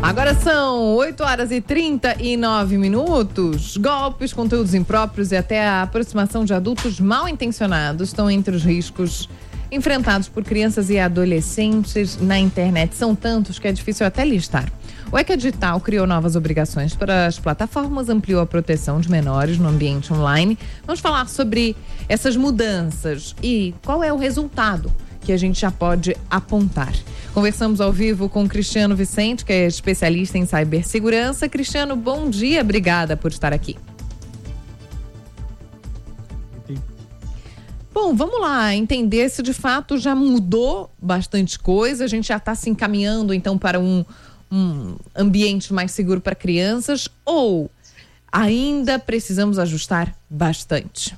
Agora são 8h39. Golpes, conteúdos impróprios e até a aproximação de adultos mal intencionados estão entre os riscos enfrentados por crianças e adolescentes na internet. São tantos que é difícil até listar. O ECA Digital criou novas obrigações para as plataformas, ampliou a proteção de menores no ambiente online. Vamos falar sobre essas mudanças e qual é o resultado que a gente já pode apontar. Conversamos ao vivo com o Cristiano Vicente, que é especialista em cibersegurança. Cristiano, bom dia, obrigada por estar aqui. Bom, vamos lá entender se de fato já mudou bastante coisa, a gente já está se encaminhando então para um ambiente mais seguro para crianças ou ainda precisamos ajustar bastante?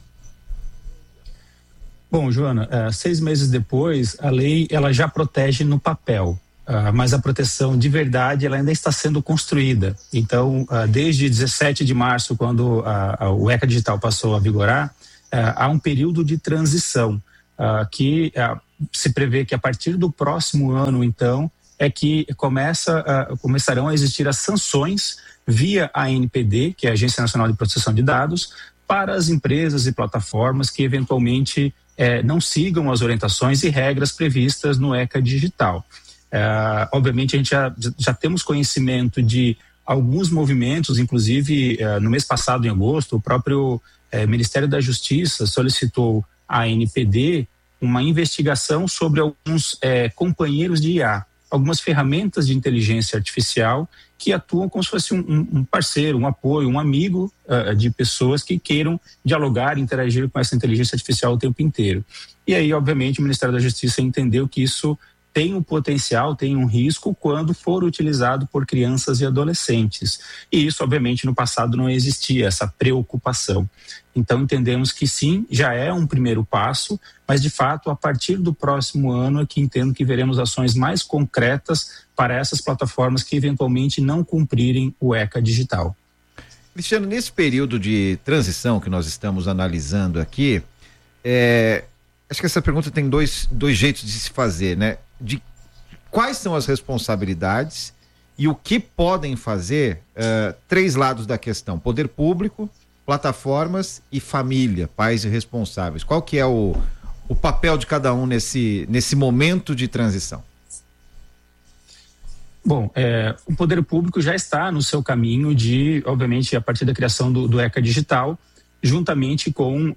Bom, Joana, 6 meses depois, a lei ela já protege no papel, mas a proteção de verdade ela ainda está sendo construída. Então, desde 17 de março, quando o ECA Digital passou a vigorar, há um período de transição que se prevê que a partir do próximo ano, então, é que começarão a existir as sanções via a ANPD, que é a Agência Nacional de Proteção de Dados, para as empresas e plataformas que eventualmente não sigam as orientações e regras previstas no ECA Digital. Obviamente a gente já temos conhecimento de alguns movimentos, inclusive no mês passado, em agosto, o próprio Ministério da Justiça solicitou à ANPD uma investigação sobre alguns companheiros de IA, algumas ferramentas de inteligência artificial que atuam como se fosse um parceiro, um apoio, um amigo de pessoas que queiram dialogar, interagir com essa inteligência artificial o tempo inteiro. E aí, obviamente, o Ministério da Justiça entendeu que isso tem um potencial, tem um risco quando for utilizado por crianças e adolescentes. E isso, obviamente, no passado não existia, essa preocupação. Então, entendemos que sim, já é um primeiro passo, mas, de fato, a partir do próximo ano é que entendo que veremos ações mais concretas para essas plataformas que, eventualmente, não cumprirem o ECA Digital. Cristiano, nesse período de transição que nós estamos analisando aqui, acho que essa pergunta tem dois jeitos de se fazer, né? De quais são as responsabilidades e o que podem fazer 3 lados da questão: poder público, plataformas e família, pais e responsáveis. Qual que é o papel de cada um nesse momento de transição? Bom, o poder público já está no seu caminho de, obviamente, a partir da criação do ECA Digital, juntamente com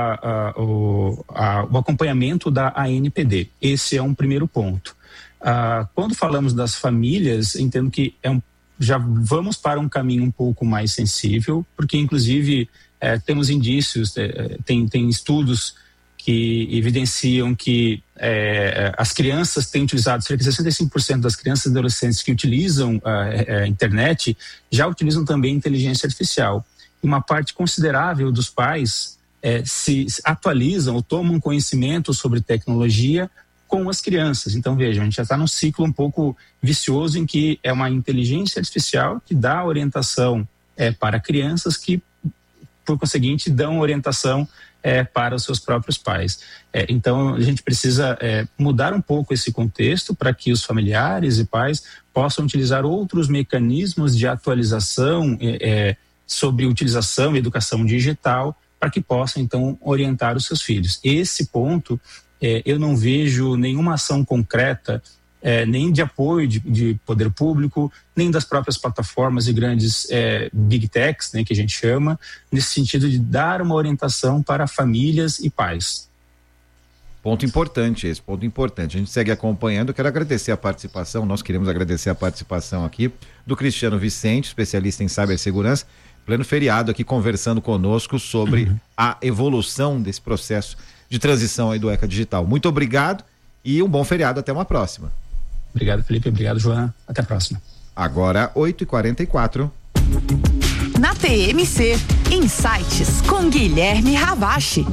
o acompanhamento da ANPD. Esse é um primeiro ponto. Quando falamos das famílias, entendo que já vamos para um caminho um pouco mais sensível, porque inclusive temos indícios, tem estudos que evidenciam que as crianças têm utilizado, cerca de 65% das crianças e adolescentes que utilizam a internet já utilizam também inteligência artificial. Uma parte considerável dos pais se atualizam ou tomam conhecimento sobre tecnologia com as crianças. Então, veja, a gente já está num ciclo um pouco vicioso em que é uma inteligência artificial que dá orientação para crianças que, por conseguinte, dão orientação para os seus próprios pais. Então, a gente precisa mudar um pouco esse contexto para que os familiares e pais possam utilizar outros mecanismos de atualização sobre utilização e educação digital para que possam, então, orientar os seus filhos. Esse ponto, eu não vejo nenhuma ação concreta, nem de apoio de poder público, nem das próprias plataformas e grandes big techs, né, que a gente chama, nesse sentido de dar uma orientação para famílias e pais. Ponto importante. A gente segue acompanhando. Quero agradecer a participação, nós queremos agradecer a participação aqui do Cristiano Vicente, especialista em cibersegurança, pleno feriado aqui conversando conosco sobre a evolução desse processo de transição aí do ECA Digital. Muito obrigado e um bom feriado, até uma próxima. Obrigado, Felipe, obrigado, Joana, até a próxima. Agora 8h44. Na TMC, Insights com Guilherme Ravache.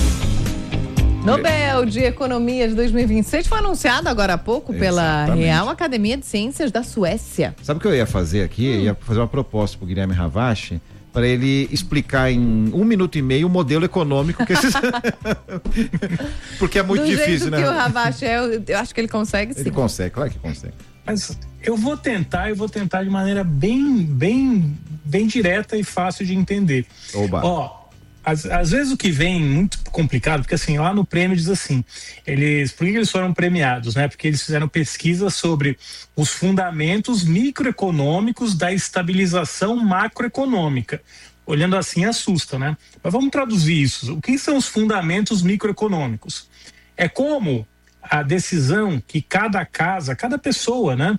Nobel de Economia de 2026 foi anunciado agora há pouco pela Real Academia de Ciências da Suécia. Sabe o que eu ia fazer aqui? Eu ia fazer uma proposta para o Guilherme Ravache, para ele explicar em 1 minuto e meio o modelo econômico que esses... Porque é muito difícil, né? Do jeito que o Ravache eu acho que ele consegue, sim. Ele consegue, claro que consegue. Mas eu vou tentar de maneira bem direta e fácil de entender. Oba. Às vezes o que vem muito complicado, porque assim, lá no prêmio diz assim, por que eles foram premiados, né? Porque eles fizeram pesquisa sobre os fundamentos microeconômicos da estabilização macroeconômica. Olhando assim assusta, né? Mas vamos traduzir isso. O que são os fundamentos microeconômicos? É como a decisão que cada casa, cada pessoa, né?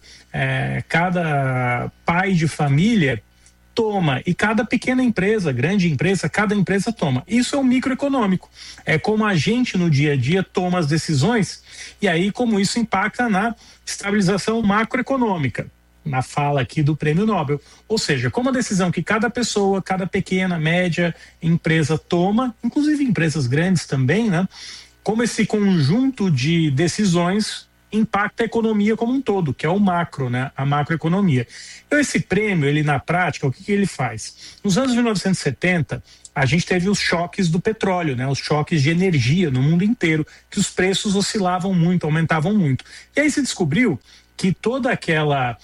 Cada pai de família toma, e cada pequena empresa, grande empresa, cada empresa toma. Isso é o microeconômico. É como a gente no dia a dia toma as decisões, e aí como isso impacta na estabilização macroeconômica, na fala aqui do Prêmio Nobel. Ou seja, como a decisão que cada pessoa, cada pequena, média empresa toma, inclusive empresas grandes também, né? Como esse conjunto de decisões impacta a economia como um todo, que é o macro, né? A macroeconomia. Então esse prêmio, ele na prática, o que ele faz? Nos anos 1970, a gente teve os choques do petróleo, né? Os choques de energia no mundo inteiro, que os preços oscilavam muito, aumentavam muito. E aí se descobriu que toda aquela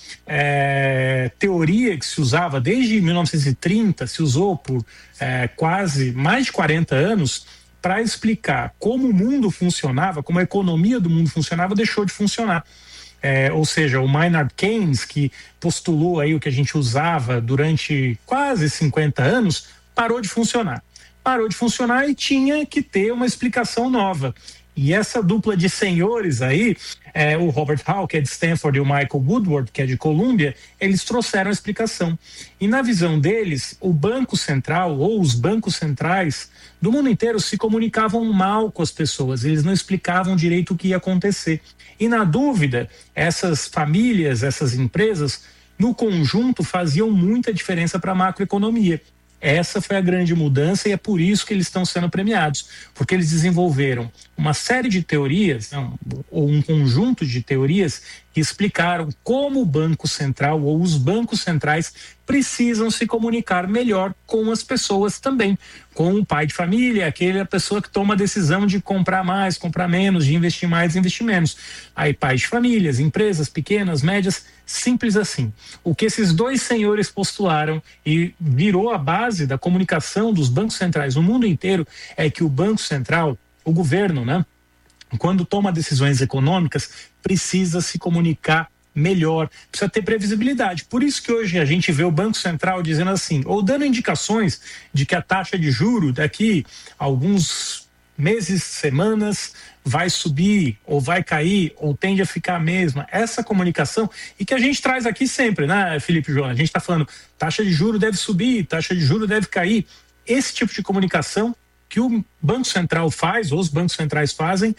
teoria que se usava desde 1930, se usou por quase mais de 40 anos, para explicar como o mundo funcionava, como a economia do mundo funcionava, deixou de funcionar. Ou seja, o Maynard Keynes, que postulou aí o que a gente usava durante quase 50 anos, parou de funcionar. Parou de funcionar e tinha que ter uma explicação nova. E essa dupla de senhores aí, o Robert Hall, que é de Stanford, e o Michael Woodward, que é de Columbia, eles trouxeram a explicação. E na visão deles, o Banco Central ou os bancos centrais do mundo inteiro se comunicavam mal com as pessoas, eles não explicavam direito o que ia acontecer. E na dúvida, essas famílias, essas empresas, no conjunto faziam muita diferença para a macroeconomia. Essa foi a grande mudança e é por isso que eles estão sendo premiados, porque eles desenvolveram uma série de teorias, ou um conjunto de teorias que explicaram como o Banco Central ou os bancos centrais precisam se comunicar melhor com as pessoas também, com o pai de família, aquela pessoa que toma a decisão de comprar mais, comprar menos, de investir mais, investir menos. Aí pais de famílias, empresas pequenas, médias, simples assim. O que esses dois senhores postularam e virou a base da comunicação dos bancos centrais no mundo inteiro é que o Banco Central, o governo, né, quando toma decisões econômicas, precisa se comunicar melhor, precisa ter previsibilidade. Por isso que hoje a gente vê o Banco Central dizendo assim, ou dando indicações de que a taxa de juros daqui a alguns meses, semanas, vai subir, ou vai cair, ou tende a ficar a mesma. Essa comunicação, e que a gente traz aqui sempre, né, Felipe e João? A gente está falando, taxa de juros deve subir, taxa de juros deve cair. Esse tipo de comunicação que o Banco Central faz, ou os bancos centrais fazem,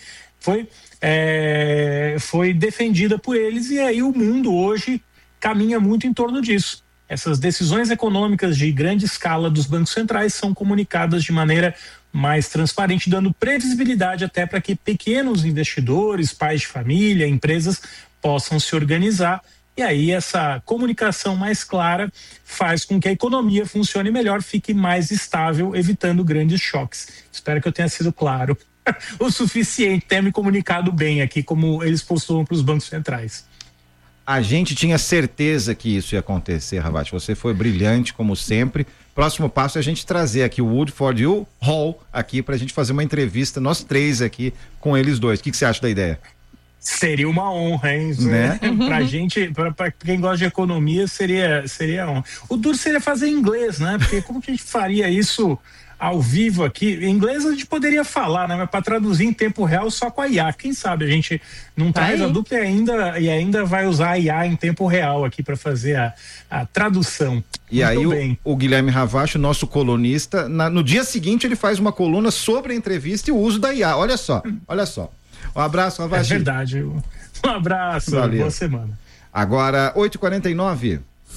foi defendida por eles, e aí o mundo hoje caminha muito em torno disso. Essas decisões econômicas de grande escala dos bancos centrais são comunicadas de maneira mais transparente, dando previsibilidade até para que pequenos investidores, pais de família, empresas possam se organizar. E aí essa comunicação mais clara faz com que a economia funcione melhor, fique mais estável, evitando grandes choques. Espero que eu tenha sido claro o suficiente, tenha me comunicado bem aqui, como eles postulam para os bancos centrais. A gente tinha certeza que isso ia acontecer, Ravach. Você foi brilhante, como sempre. Próximo passo é a gente trazer aqui o Woodford e o Hall aqui para a gente fazer uma entrevista, nós três aqui, com eles dois. O que você acha da ideia? Seria uma honra, hein? Né? Pra gente, pra quem gosta de economia, seria honra. O duro seria fazer em inglês, né? Porque como que a gente faria isso ao vivo aqui? Em inglês a gente poderia falar, né? Mas para traduzir em tempo real só com a IA. Quem sabe a gente não traz a dupla e ainda vai usar a IA em tempo real aqui para fazer a tradução. E muito aí o Guilherme Ravach, nosso colunista, no dia seguinte ele faz uma coluna sobre a entrevista e o uso da IA. Olha só. Um abraço, Ravach. É verdade. Um abraço. Valeu. Boa semana. Agora, 8h49.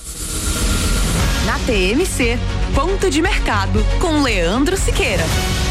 Na TMC, ponto de mercado, com Leandro Siqueira.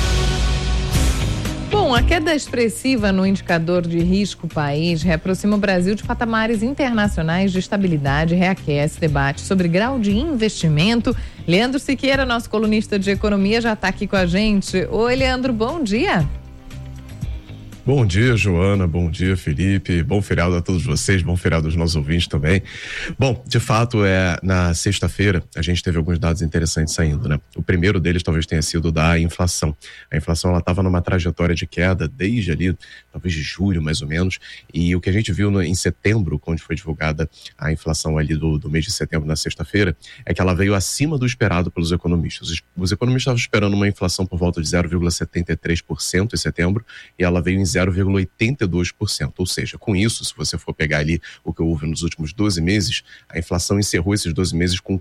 Bom, a queda expressiva no indicador de risco país reaproxima o Brasil de patamares internacionais de estabilidade e reaquece debate sobre grau de investimento. Leandro Siqueira, nosso colunista de economia, já está aqui com a gente. Oi, Leandro, bom dia. Bom dia, Joana, bom dia, Felipe, bom feriado a todos vocês, bom feriado aos nossos ouvintes também. Bom, de fato, na sexta-feira a gente teve alguns dados interessantes saindo, né? O primeiro deles talvez tenha sido da inflação. A inflação, ela estava numa trajetória de queda desde ali, talvez de julho mais ou menos, e o que a gente viu em setembro, quando foi divulgada a inflação ali do mês de setembro na sexta-feira, é que ela veio acima do esperado pelos economistas. Os economistas estavam esperando uma inflação por volta de 0,73% em setembro, e ela veio em 0,82%, ou seja, com isso, se você for pegar ali o que houve nos últimos 12 meses, a inflação encerrou esses 12 meses com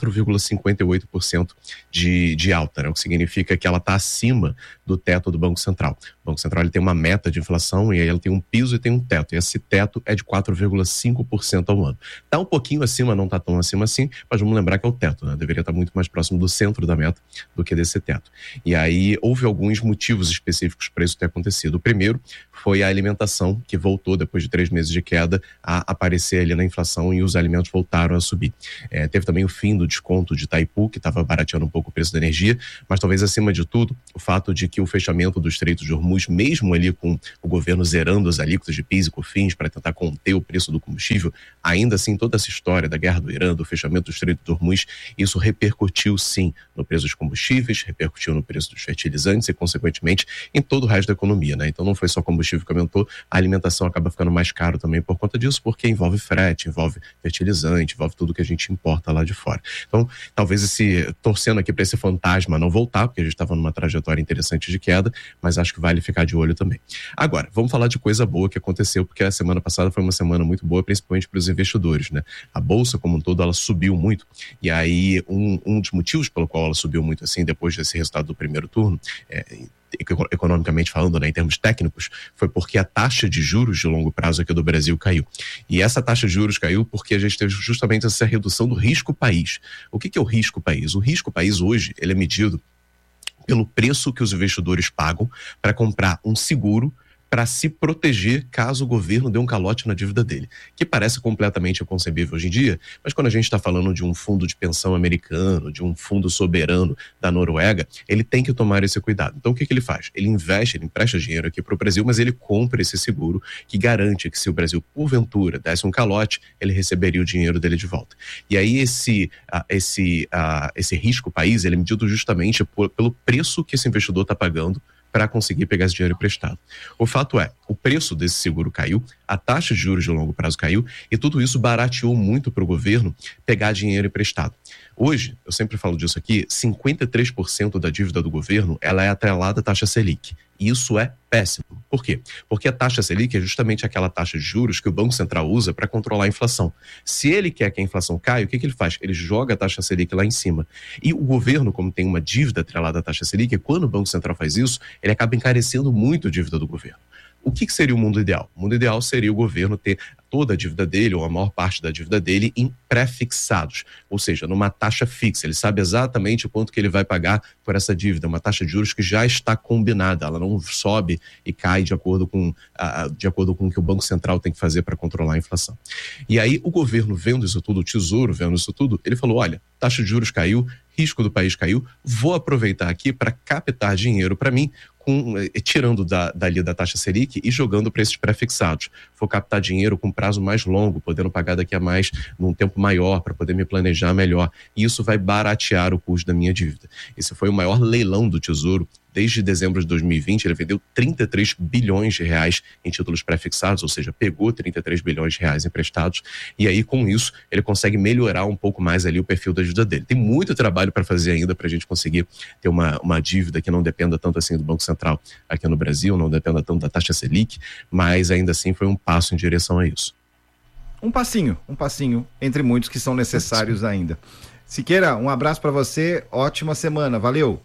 4,58% de alta, né? O que significa que ela está acima do teto do Banco Central. O Banco Central ele tem uma meta de inflação e aí ela tem um piso e tem um teto, e esse teto é de 4,5% ao ano. Está um pouquinho acima, não está tão acima assim, mas vamos lembrar que é o teto, né? Deveria estar muito mais próximo do centro da meta do que desse teto. E aí houve alguns motivos específicos para isso ter acontecido. O primeiro foi a alimentação, que voltou depois de 3 meses de queda a aparecer ali na inflação e os alimentos voltaram a subir. Teve também o fim do desconto de Itaipu, que estava barateando um pouco o preço da energia, mas talvez acima de tudo o fato de que o fechamento do Estreito de Hormuz, mesmo ali com o governo zerando as alíquotas de PIS e COFINS para tentar conter o preço do combustível, ainda assim toda essa história da guerra do Irã, do fechamento do Estreito de Hormuz, isso repercutiu sim no preço dos combustíveis, repercutiu no preço dos fertilizantes e consequentemente em todo o resto da economia, né? Então não foi só combustível que aumentou, a alimentação acaba ficando mais caro também por conta disso, porque envolve frete, envolve fertilizante, envolve tudo que a gente importa lá de fora. Então, talvez torcendo aqui para esse fantasma não voltar, porque a gente estava numa trajetória interessante de queda, mas acho que vale ficar de olho também. Agora, vamos falar de coisa boa que aconteceu, porque a semana passada foi uma semana muito boa, principalmente para os investidores, né? A bolsa como um todo, ela subiu muito, e aí um dos motivos pelo qual ela subiu muito assim, depois desse resultado do primeiro turno, economicamente falando, né, em termos técnicos, foi porque a taxa de juros de longo prazo aqui do Brasil caiu. E essa taxa de juros caiu porque a gente teve justamente essa redução do risco país. O que é o risco país? O risco país hoje, ele é medido pelo preço que os investidores pagam para comprar um seguro para se proteger caso o governo dê um calote na dívida dele, que parece completamente inconcebível hoje em dia, mas quando a gente está falando de um fundo de pensão americano, de um fundo soberano da Noruega, ele tem que tomar esse cuidado. Então o que ele faz? Ele investe, ele empresta dinheiro aqui para o Brasil, mas ele compra esse seguro que garante que se o Brasil porventura desse um calote, ele receberia o dinheiro dele de volta. E aí esse risco país, ele é medido justamente pelo preço que esse investidor está pagando para conseguir pegar esse dinheiro emprestado. O fato é, o preço desse seguro caiu, a taxa de juros de longo prazo caiu e tudo isso barateou muito para o governo pegar dinheiro emprestado. Hoje, eu sempre falo disso aqui, 53% da dívida do governo ela é atrelada à taxa Selic. E isso é péssimo. Por quê? Porque a taxa Selic é justamente aquela taxa de juros que o Banco Central usa para controlar a inflação. Se ele quer que a inflação caia, o que ele faz? Ele joga a taxa Selic lá em cima. E o governo, como tem uma dívida atrelada à taxa Selic, quando o Banco Central faz isso, ele acaba encarecendo muito a dívida do governo. O que seria o mundo ideal? O mundo ideal seria o governo ter toda a dívida dele, ou a maior parte da dívida dele, em pré-fixados, ou seja, numa taxa fixa. Ele sabe exatamente o quanto que ele vai pagar por essa dívida, uma taxa de juros que já está combinada, ela não sobe e cai de acordo com o que o Banco Central tem que fazer para controlar a inflação. E aí o governo vendo isso tudo, o Tesouro vendo isso tudo, ele falou, olha, taxa de juros caiu, risco do país caiu, vou aproveitar aqui para captar dinheiro para mim, tirando dali da taxa Selic e jogando para esses pré-fixados. Vou captar dinheiro com prazo mais longo, podendo pagar daqui a mais, num tempo maior, para poder me planejar melhor. E isso vai baratear o custo da minha dívida. Esse foi o maior leilão do Tesouro. Desde dezembro de 2020, ele vendeu 33 bilhões de reais em títulos pré-fixados, ou seja, pegou 33 bilhões de reais emprestados, e aí com isso ele consegue melhorar um pouco mais ali o perfil da dívida dele. Tem muito trabalho para fazer ainda para a gente conseguir ter uma dívida que não dependa tanto assim do Banco Central aqui no Brasil, não dependa tanto da taxa Selic, mas ainda assim foi um passo em direção a isso. Um passinho entre muitos que são necessários ainda. Siqueira, um abraço para você, ótima semana, valeu!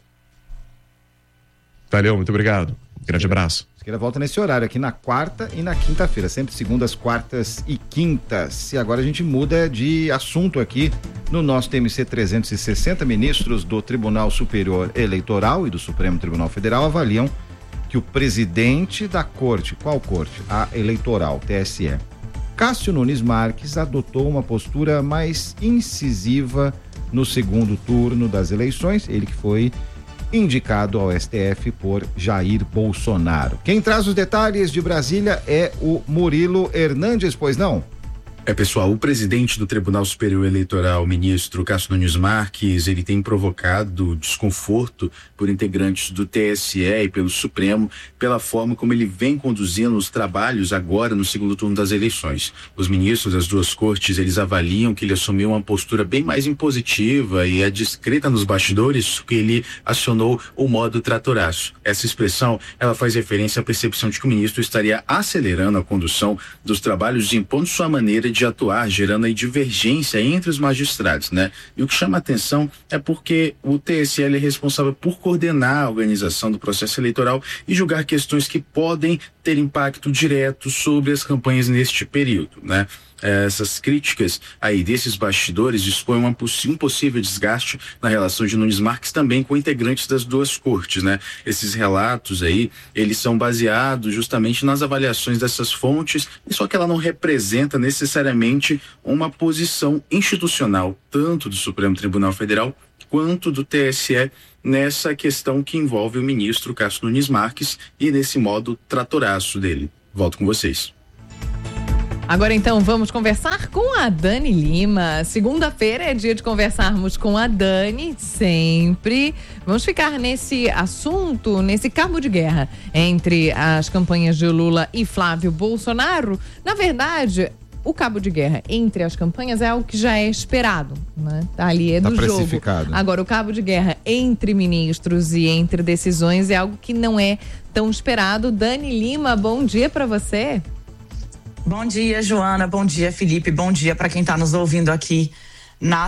Valeu, muito obrigado. Grande abraço. Siqueira volta nesse horário aqui na quarta e na quinta-feira, sempre segundas, quartas e quintas. E agora a gente muda de assunto aqui no nosso TMC 360. Ministros do Tribunal Superior Eleitoral e do Supremo Tribunal Federal avaliam que o presidente da corte, qual corte? A eleitoral, TSE, Cássio Nunes Marques, adotou uma postura mais incisiva no segundo turno das eleições, ele que foi indicado ao STF por Jair Bolsonaro. Quem traz os detalhes de Brasília é o Murilo Hernandes, pois não? Pessoal, o presidente do Tribunal Superior Eleitoral, ministro Cássio Nunes Marques, ele tem provocado desconforto por integrantes do TSE e pelo Supremo pela forma como ele vem conduzindo os trabalhos agora no segundo turno das eleições. Os ministros das duas cortes, eles avaliam que ele assumiu uma postura bem mais impositiva e é discreta nos bastidores que ele acionou o modo tratoraço. Essa expressão, ela faz referência à percepção de que o ministro estaria acelerando a condução dos trabalhos e impondo sua maneira de atuar, gerando aí divergência entre os magistrados, né? E o que chama a atenção é porque o TSE é responsável por coordenar a organização do processo eleitoral e julgar questões que podem ter impacto direto sobre as campanhas neste período, né? Essas críticas aí desses bastidores dispõem um possível desgaste na relação de Nunes Marques também com integrantes das duas cortes, né? Esses relatos aí, eles são baseados justamente nas avaliações dessas fontes, e só que ela não representa necessariamente uma posição institucional, tanto do Supremo Tribunal Federal quanto do TSE, nessa questão que envolve o ministro Cássio Nunes Marques e nesse modo tratoraço dele. Volto com vocês. Agora então vamos conversar com a Dani Lima. Segunda-feira é dia de conversarmos com a Dani, sempre. Vamos ficar nesse assunto, nesse cabo de guerra entre as campanhas de Lula e Flávio Bolsonaro. Na verdade, o cabo de guerra entre as campanhas é algo que já é esperado, né? Ali é do jogo. Agora, o cabo de guerra entre ministros e entre decisões é algo que não é tão esperado. Dani Lima, bom dia para você. Bom dia, Joana. Bom dia, Felipe. Bom dia para quem está nos ouvindo aqui na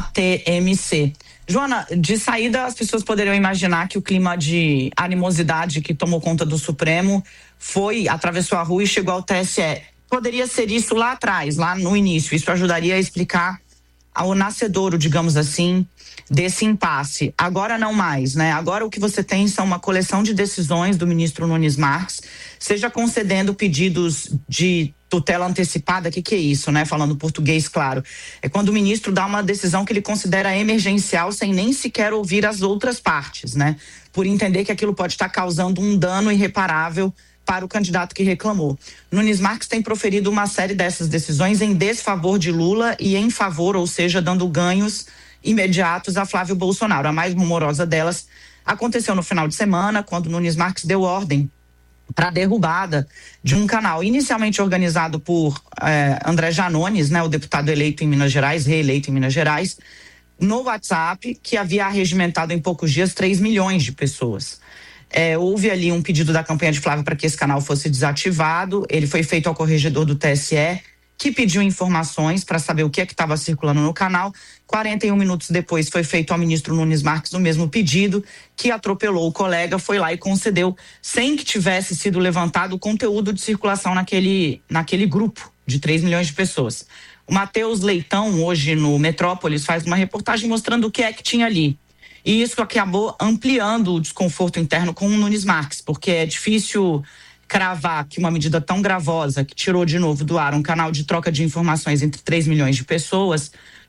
TMC. Joana, de saída as pessoas poderiam imaginar que o clima de animosidade que tomou conta do Supremo atravessou a rua e chegou ao TSE. Poderia ser isso lá atrás, lá no início. Isso ajudaria a explicar ao nascedouro, digamos assim, desse impasse. Agora não mais, né? Agora o que você tem são uma coleção de decisões do ministro Nunes Marques, seja concedendo pedidos de tutela antecipada. O que é isso, né? Falando português, claro. É quando o ministro dá uma decisão que ele considera emergencial sem nem sequer ouvir as outras partes, né? Por entender que aquilo pode estar causando um dano irreparável para o candidato que reclamou. Nunes Marques tem proferido uma série dessas decisões em desfavor de Lula e em favor, ou seja, dando ganhos imediatos a Flávio Bolsonaro. A mais rumorosa delas aconteceu no final de semana, quando Nunes Marques deu ordem para a derrubada de um canal inicialmente organizado por André Janones, né, o deputado eleito em Minas Gerais, reeleito em Minas Gerais, no WhatsApp, que havia arregimentado em poucos dias 3 milhões de pessoas. Houve ali um pedido da campanha de Flávio para que esse canal fosse desativado. Ele foi feito ao corregedor do TSE, que pediu informações para saber o que estava circulando no canal. 41 minutos depois foi feito ao ministro Nunes Marques o mesmo pedido, que atropelou o colega, foi lá e concedeu, sem que tivesse sido levantado o conteúdo de circulação naquele grupo de 3 milhões de pessoas. O Matheus Leitão, hoje no Metrópolis, faz uma reportagem mostrando o que é que tinha ali. E isso acabou ampliando o desconforto interno com o Nunes Marques, porque é difícil cravar que uma medida tão gravosa, que tirou de novo do ar um canal de troca de informações entre 3 milhões de pessoas,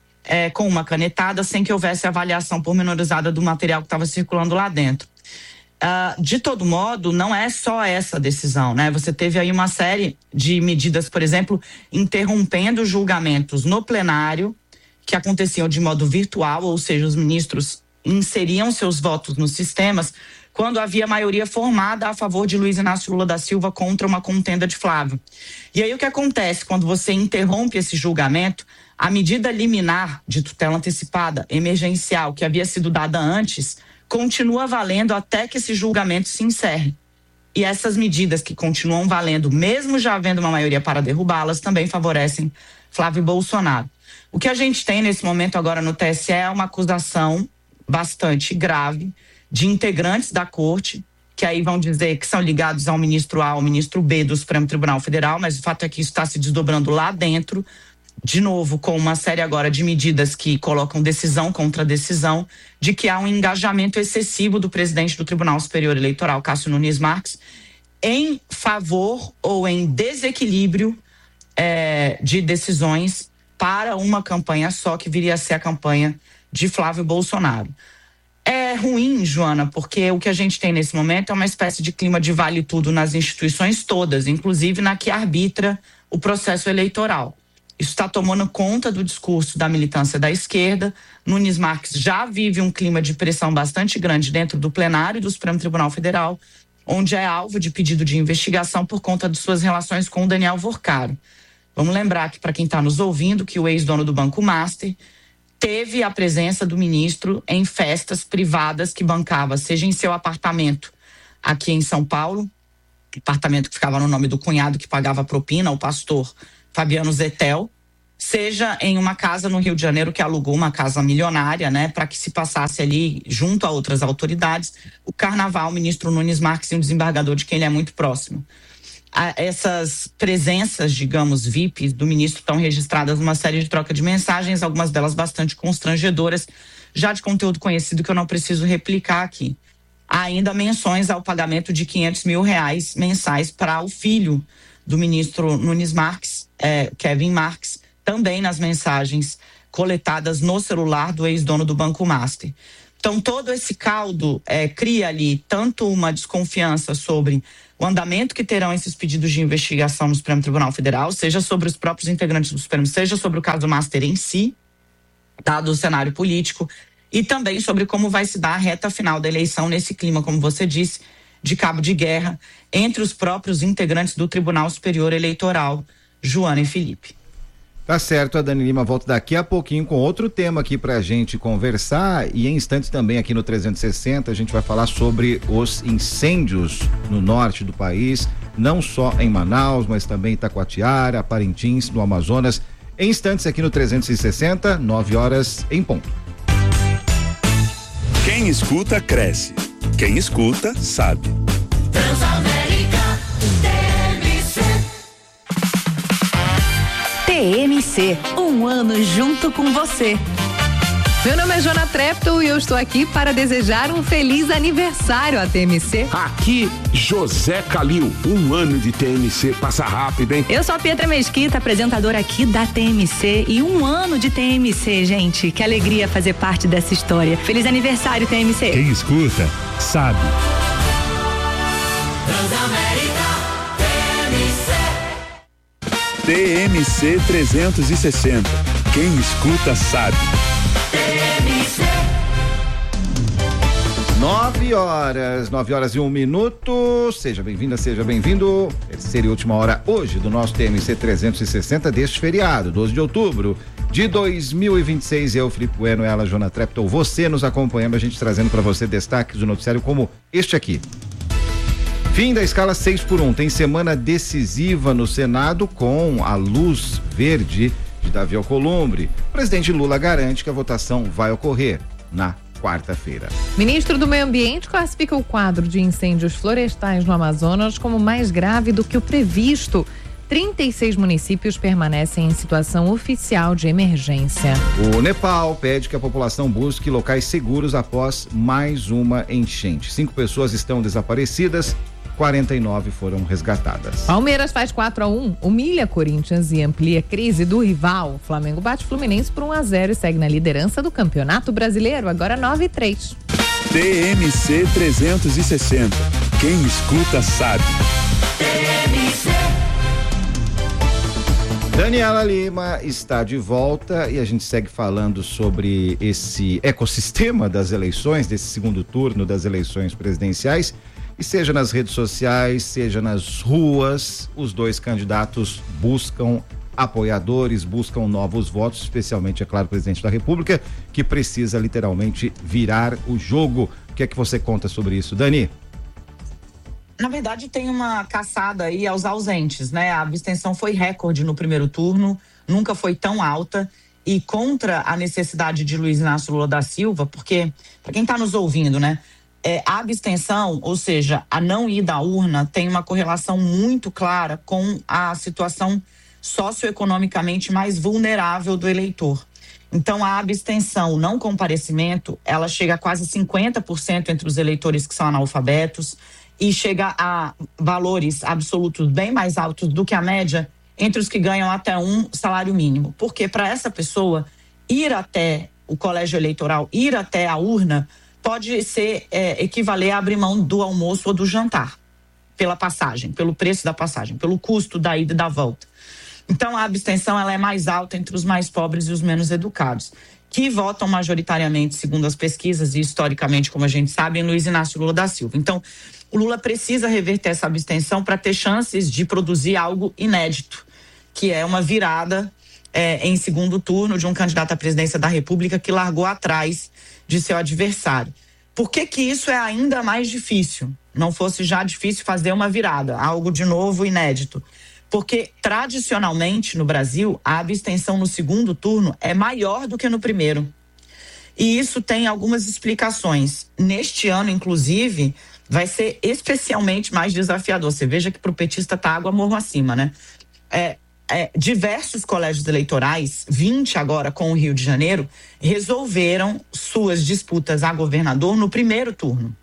com uma canetada, sem que houvesse avaliação pormenorizada do material que estava circulando lá dentro. De todo modo, não é só essa decisão, né? Você teve aí uma série de medidas, por exemplo, interrompendo julgamentos no plenário, que aconteciam de modo virtual, ou seja, os ministros inseriam seus votos nos sistemas quando havia maioria formada a favor de Luiz Inácio Lula da Silva contra uma contenda de Flávio. E aí o que acontece quando você interrompe esse julgamento? A medida liminar de tutela antecipada emergencial que havia sido dada antes continua valendo até que esse julgamento se encerre. E essas medidas que continuam valendo, mesmo já havendo uma maioria para derrubá-las, também favorecem Flávio Bolsonaro. O que a gente tem nesse momento agora no TSE é uma acusação bastante grave de integrantes da corte, que aí vão dizer que são ligados ao ministro A, ao ministro B do Supremo Tribunal Federal, mas o fato é que isso está se desdobrando lá dentro, de novo com uma série agora de medidas que colocam decisão contra decisão, de que há um engajamento excessivo do presidente do Tribunal Superior Eleitoral, Cássio Nunes Marques, em favor ou em desequilíbrio de decisões para uma campanha só, que viria a ser a campanha de Flávio Bolsonaro. é ruim, Joana, porque o que a gente tem nesse momento é uma espécie de clima de vale tudo nas instituições todas, inclusive na que arbitra o processo eleitoral. Isso está tomando conta do discurso da militância da esquerda. Nunes Marques já vive um clima de pressão bastante grande dentro do plenário do Supremo Tribunal Federal, onde é alvo de pedido de investigação por conta de suas relações com o Daniel Vorcaro. Vamos lembrar que, para quem está nos ouvindo, que o ex-dono do Banco Master teve a presença do ministro em festas privadas que bancava, seja em seu apartamento aqui em São Paulo, apartamento que ficava no nome do cunhado que pagava propina, o pastor Fabiano Zettel, seja em uma casa no Rio de Janeiro que alugou uma casa milionária, né, para que se passasse ali, junto a outras autoridades, o carnaval, o ministro Nunes Marques e um desembargador de quem ele é muito próximo. Essas presenças, digamos, VIP do ministro estão registradas numa série de troca de mensagens, algumas delas bastante constrangedoras, já de conteúdo conhecido que eu não preciso replicar aqui. Há ainda menções ao pagamento de R$500 mil mensais para o filho do ministro Nunes Marques, Kevin Marques, também nas mensagens coletadas no celular do ex-dono do Banco Master. Então, todo esse caldo cria ali tanto uma desconfiança sobre o andamento que terão esses pedidos de investigação no Supremo Tribunal Federal, seja sobre os próprios integrantes do Supremo, seja sobre o caso Master em si, dado o cenário político, e também sobre como vai se dar a reta final da eleição nesse clima, como você disse, de cabo de guerra entre os próprios integrantes do Tribunal Superior Eleitoral, Joana e Felipe. Tá certo, a Dani Lima volta daqui a pouquinho com outro tema aqui pra gente conversar, e em instantes também aqui no 360 a gente vai falar sobre os incêndios no norte do país, não só em Manaus, mas também em Itacoatiara, Parintins, no Amazonas. Em instantes aqui no 360, 9h em ponto. Quem escuta, cresce. Quem escuta, sabe. Transamérica TMC, um ano junto com você. Meu nome é Joana Treptow e eu estou aqui para desejar um feliz aniversário à TMC. Aqui, José Calil, um ano de TMC, passa rápido, hein? Eu sou a Pietra Mesquita, apresentadora aqui da TMC, e um ano de TMC, gente, que alegria fazer parte dessa história. Feliz aniversário, TMC. Quem escuta, sabe. TMC 360. Quem escuta sabe. 9h01. Seja bem-vinda, seja bem-vindo. Terceira e última hora hoje do nosso TMC 360 deste feriado, 12 de outubro de 2026. Eu, Felipe Bueno, ela, Joana Treptow, você nos acompanhando, a gente trazendo para você destaques do noticiário como este aqui. Fim da escala 6x1. Tem semana decisiva no Senado com a luz verde de Davi Alcolumbre. O presidente Lula garante que a votação vai ocorrer na quarta-feira. Ministro do Meio Ambiente classifica o quadro de incêndios florestais no Amazonas como mais grave do que o previsto. 36 municípios permanecem em situação oficial de emergência. O Nepal pede que a população busque locais seguros após mais uma enchente. 5 pessoas estão desaparecidas, 49 foram resgatadas. Palmeiras faz 4-1, humilha Corinthians e amplia a crise do rival. Flamengo bate Fluminense por 1-0 e segue na liderança do Campeonato Brasileiro, agora 9-3. TMC 360. Quem escuta sabe. Daniela Lima está de volta e a gente segue falando sobre esse ecossistema das eleições, desse segundo turno das eleições presidenciais. E seja nas redes sociais, seja nas ruas, os dois candidatos buscam apoiadores, buscam novos votos, especialmente, é claro, o presidente da República, que precisa literalmente virar o jogo. O que é que você conta sobre isso, Dani? Na verdade, tem uma caçada aí aos ausentes, né? A abstenção foi recorde no primeiro turno, nunca foi tão alta, e contra a necessidade de Luiz Inácio Lula da Silva, porque, para quem está nos ouvindo, né? A abstenção, ou seja, a não ida à urna, tem uma correlação muito clara com a situação socioeconomicamente mais vulnerável do eleitor. Então, a abstenção, o não comparecimento, ela chega a quase 50% entre os eleitores que são analfabetos e chega a valores absolutos bem mais altos do que a média entre os que ganham até um salário mínimo. Porque para essa pessoa, ir até o colégio eleitoral, ir até a urna, pode ser equivaler a abrir mão do almoço ou do jantar, pela passagem, pelo preço da passagem, pelo custo da ida e da volta. Então, a abstenção ela é mais alta entre os mais pobres e os menos educados, que votam majoritariamente, segundo as pesquisas e historicamente, como a gente sabe, em Luiz Inácio Lula da Silva. Então, o Lula precisa reverter essa abstenção para ter chances de produzir algo inédito, que é uma virada em segundo turno de um candidato à presidência da República que largou atrás de seu adversário. Por que que isso é ainda mais difícil? Não fosse já difícil fazer uma virada, algo de novo, inédito. Porque, tradicionalmente, no Brasil, a abstenção no segundo turno é maior do que no primeiro. E isso tem algumas explicações. Neste ano, inclusive, vai ser especialmente mais desafiador. Você veja que para o petista tá água morro acima, né? Diversos colégios eleitorais, 20 agora com o Rio de Janeiro, resolveram suas disputas a governador no primeiro turno.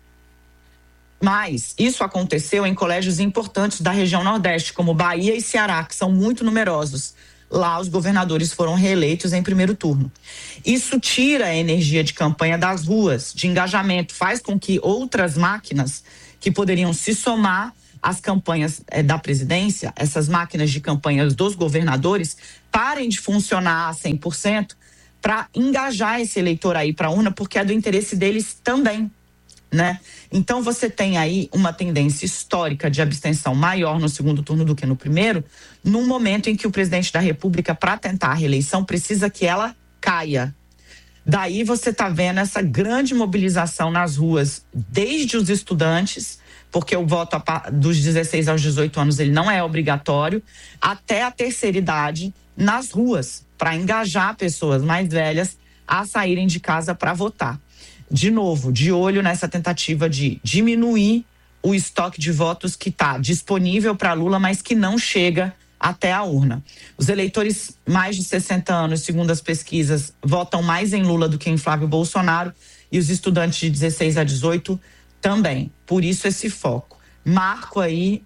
Mas isso aconteceu em colégios importantes da região Nordeste, como Bahia e Ceará, que são muito numerosos. Lá os governadores foram reeleitos em primeiro turno. Isso tira a energia de campanha das ruas, de engajamento, faz com que outras máquinas que poderiam se somar às campanhas da presidência, essas máquinas de campanhas dos governadores, parem de funcionar a 100% para engajar esse eleitor aí para a urna, porque é do interesse deles também, né? Então você tem aí uma tendência histórica de abstenção maior no segundo turno do que no primeiro, num momento em que o presidente da República, para tentar a reeleição, precisa que ela caia. Daí você está vendo essa grande mobilização nas ruas, desde os estudantes, porque o voto dos 16 aos 18 anos ele não é obrigatório, até a terceira idade nas ruas, para engajar pessoas mais velhas a saírem de casa para votar. De novo, de olho nessa tentativa de diminuir o estoque de votos que está disponível para Lula, mas que não chega até a urna. Os eleitores mais de 60 anos, segundo as pesquisas, votam mais em Lula do que em Flávio Bolsonaro, e os estudantes de 16 a 18 também. Por isso esse foco. Marco aí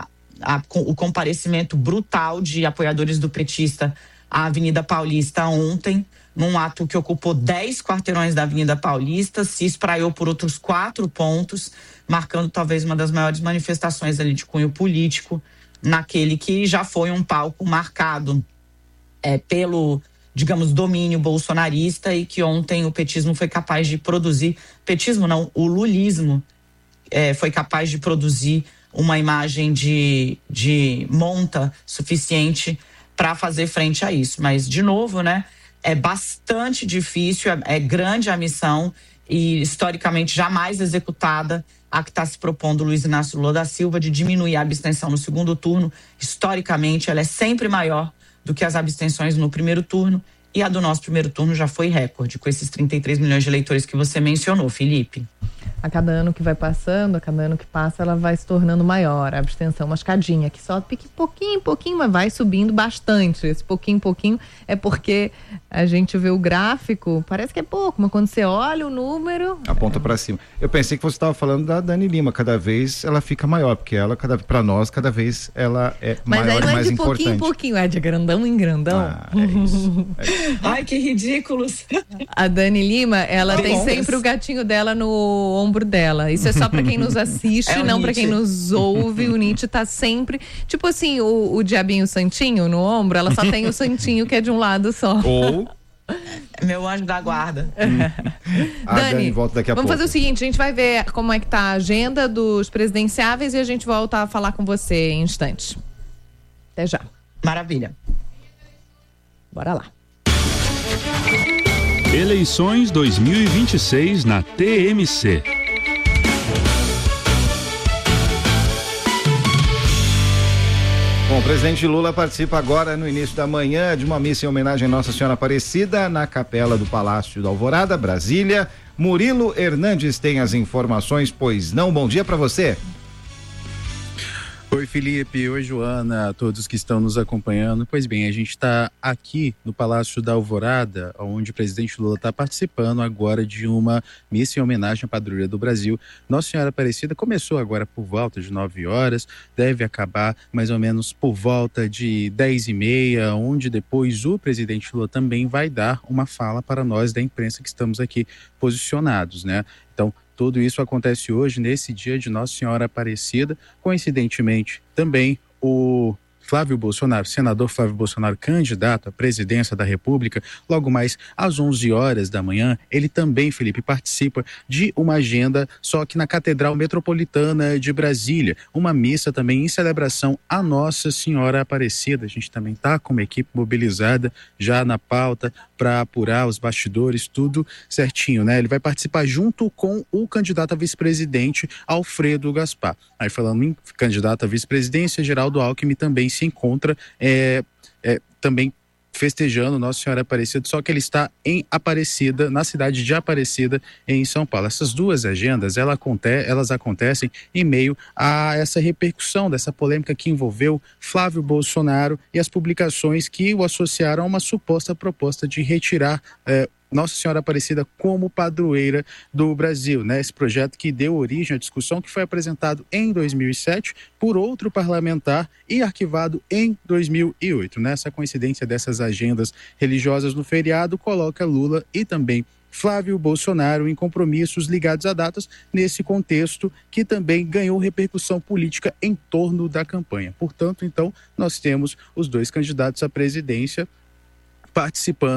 o comparecimento brutal de apoiadores do petista à Avenida Paulista ontem, num ato que ocupou 10 quarteirões da Avenida Paulista, se espraiou por outros 4 pontos, marcando talvez uma das maiores manifestações ali de cunho político, naquele que já foi um palco marcado pelo, digamos, domínio bolsonarista, e que ontem o petismo foi capaz de produzir, petismo não, o lulismo foi capaz de produzir uma imagem de monta suficiente para fazer frente a isso. Mas, de novo, né, é bastante difícil, é grande a missão e historicamente jamais executada a que está se propondo o Luiz Inácio Lula da Silva, de diminuir a abstenção no segundo turno. Historicamente, ela é sempre maior do que as abstenções no primeiro turno, e a do nosso primeiro turno já foi recorde, com esses 33 milhões de eleitores que você mencionou, Felipe. A cada ano que vai passando, a cada ano que passa, ela vai se tornando maior, a abstenção, uma escadinha que só pique pouquinho, mas vai subindo bastante. Esse pouquinho é porque a gente vê o gráfico, parece que é pouco, mas quando você olha o número... Aponta para cima. Eu pensei que você estava falando da Dani Lima, cada vez ela fica maior, porque ela, para nós, cada vez ela é mas maior e mais importante. Mas aí não é de pouquinho, é de grandão em grandão. É isso. Ai, que ridículos. A Dani Lima, ela tem sempre o gatinho dela no ombro dela. Isso é só pra quem nos assiste, não pra quem nos ouve. O Nietzsche tá sempre, tipo assim, o diabinho santinho no ombro, ela só tem o santinho que é de um lado só. Ou meu anjo da guarda. Dani, volta daqui a vamos pouco. fazer o seguinte, a gente vai ver como é que tá a agenda dos presidenciáveis e a gente volta a falar com você em instantes. Até já. Maravilha. Bora lá. Eleições 2026 na TMC. Bom, o presidente Lula participa agora no início da manhã de uma missa em homenagem à Nossa Senhora Aparecida na capela do Palácio da Alvorada, Brasília. Murilo Hernandes tem as informações, pois não? Bom dia para você. Oi, Felipe. Oi, Joana, a todos que estão nos acompanhando. Pois bem, a gente está aqui no Palácio da Alvorada, onde o presidente Lula está participando agora de uma missa em homenagem à padroeira do Brasil. Nossa Senhora Aparecida começou agora por volta de 9 horas, deve acabar mais ou menos por volta de 10h30, onde depois o presidente Lula também vai dar uma fala para nós da imprensa que estamos aqui posicionados, né? Então, tudo isso acontece hoje, nesse dia de Nossa Senhora Aparecida. Coincidentemente, também o Flávio Bolsonaro, senador Flávio Bolsonaro, candidato à presidência da República, logo mais às 11 horas da manhã, ele também, Felipe, participa de uma agenda, só que na Catedral Metropolitana de Brasília, uma missa também em celebração a Nossa Senhora Aparecida. A gente também está com uma equipe mobilizada já na pauta para apurar os bastidores, tudo certinho, né? Ele vai participar junto com o candidato a vice-presidente, Alfredo Gaspar. Aí, falando em candidato a vice-presidência, Geraldo Alckmin também se encontra também festejando Nossa Senhora Aparecida, só que ele está em Aparecida, na cidade de Aparecida, em São Paulo. Essas duas agendas, elas acontecem em meio a essa repercussão dessa polêmica que envolveu Flávio Bolsonaro e as publicações que o associaram a uma suposta proposta de retirar Nossa Senhora Aparecida como padroeira do Brasil, né? Esse projeto que deu origem à discussão, que foi apresentado em 2007 por outro parlamentar e arquivado em 2008. Nessa coincidência dessas agendas religiosas no feriado, coloca Lula e também Flávio Bolsonaro em compromissos ligados a datas, nesse contexto que também ganhou repercussão política em torno da campanha. Portanto, então, nós temos os dois candidatos à presidência participando